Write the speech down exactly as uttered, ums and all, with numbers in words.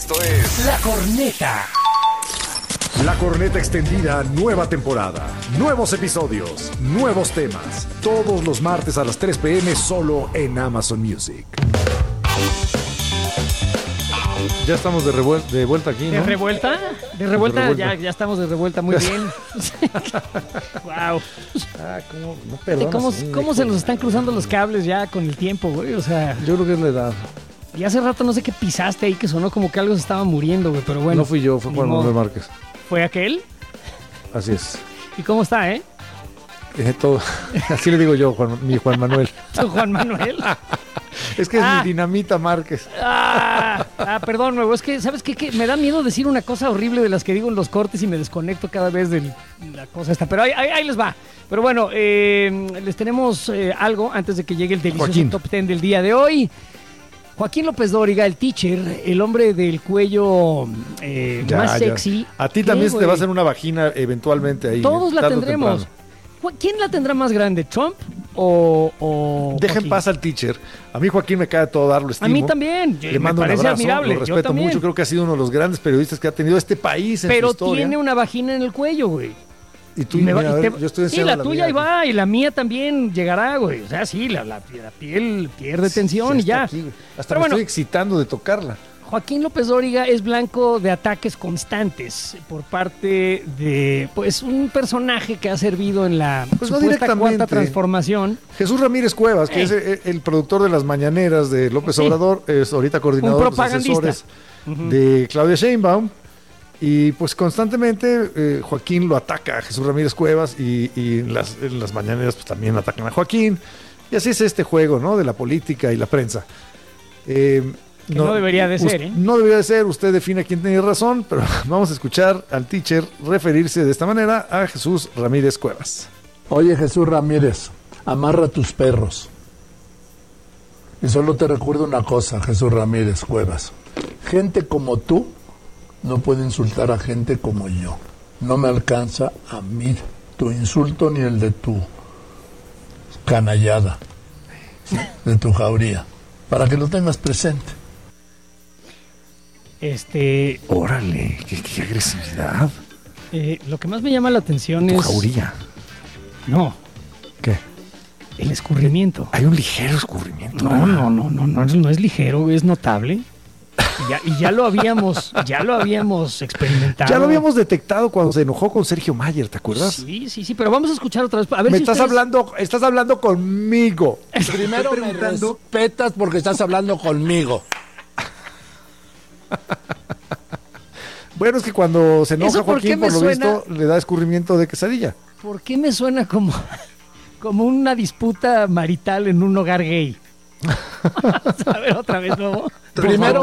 Esto es La Corneta. La Corneta Extendida, nueva temporada. Nuevos episodios, nuevos temas. Todos los martes a las tres p.m. solo en Amazon Music. Ya estamos de, revuel- de vuelta aquí, ¿no? ¿De revuelta? De revuelta, De revuelta. Ya, ya estamos de revuelta, muy bien. Wow. Ah, ¿cómo? No perdonas, ¿Cómo, sí, cómo se nos están cruzando los cables ya con el tiempo, güey? O sea, Yo creo que es la edad. y hace rato no sé qué pisaste ahí que sonó como que algo se estaba muriendo, güey, pero bueno. No fui yo, fue ni Juan modo. Manuel Márquez. ¿Fue aquel? Así es. ¿Y cómo está, eh? Eh, todo. Así le digo yo, Juan, mi Juan Manuel. ¿Tu Juan Manuel? Es que es Ah. mi Dinamita Márquez. Ah, ah, perdón, nuevo. Es que, ¿sabes qué? Que me da miedo decir una cosa horrible de las que digo en los cortes y me desconecto cada vez de la cosa esta. Pero ahí, ahí, ahí les va. Pero bueno, eh, les tenemos eh, algo antes de que llegue el delicioso Joaquín. top ten del día de hoy. Joaquín López Dóriga, el teacher, el hombre del cuello eh, Ya, más ya. sexy. A ti ¿Qué, también se te va a güey? hacer una vagina eventualmente ahí. Todos la tarde o tendremos. temprano. Ju- ¿Quién la tendrá más grande, Trump o, o Deja en Joaquín? paz al teacher. A mí Joaquín me cae a todo dar, lo A estimo. mí también. Le me mando un parece abrazo, admirable. lo Yo respeto también. mucho. Creo que ha sido uno de los grandes periodistas que ha tenido este país en Pero su historia. tiene una vagina en el cuello, güey. Y tú, Y me va- mira, a y ver, te- yo estoy sí, enseñando la tuya mía ahí aquí. va, y la mía también llegará, güey. O sea, sí, la, la- la piel pierde tensión y está ya. aquí, güey. Hasta Pero me bueno, estoy excitando de tocarla. Joaquín López Dóriga es blanco de ataques constantes por parte de, pues, un personaje que ha servido en la Pues no supuesta directamente. cuarta transformación. Jesús Ramírez Cuevas, que Eh. es el, el productor de las mañaneras de López Sí. Obrador, es ahorita coordinador Un de los propagandista. asesores de Claudia Sheinbaum. Y pues constantemente eh, Joaquín lo ataca a Jesús Ramírez Cuevas y, y en, las, en las mañaneras pues también atacan a Joaquín. Y así es este juego, ¿no? De la política y la prensa. Eh, Que no debería de ser, ¿eh? No debería de ser, usted define quién tiene razón, pero vamos a escuchar al teacher referirse de esta manera a Jesús Ramírez Cuevas. Oye, Jesús Ramírez, amarra tus perros. Y solo te recuerdo una cosa, Jesús Ramírez Cuevas. Gente como tú no puede insultar a gente como yo. No me alcanza a mí tu insulto ni el de tu canallada, de tu jauría, para que lo tengas presente. Este, Órale, qué, qué agresividad. eh, lo que más me llama la atención Tu es... jauría. No, ¿Qué? el escurrimiento. Hay un ligero escurrimiento. No, no, no, no, no, no es ligero, es notable. Y ya, y ya lo habíamos, ya lo habíamos experimentado. Ya lo habíamos detectado cuando se enojó con Sergio Mayer, ¿te acuerdas? Sí, sí, sí, pero vamos a escuchar otra vez. A ver Me si estás ustedes- hablando, estás hablando conmigo. Primero me respetas porque estás hablando conmigo. Bueno, es que cuando se enoja ¿Eso por qué Joaquín, me por lo suena? visto, le da escurrimiento de quesadilla. ¿Por qué me suena como, como una disputa marital en un hogar gay? A ver, otra vez, ¿no? Primero